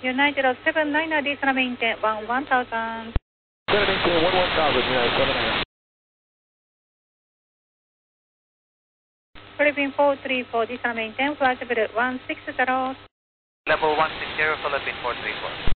United 79 Disney maintain 1000. 1000, United 79. Philippine 434 Disney maintain flight level 160. Level 160, Philippine 434.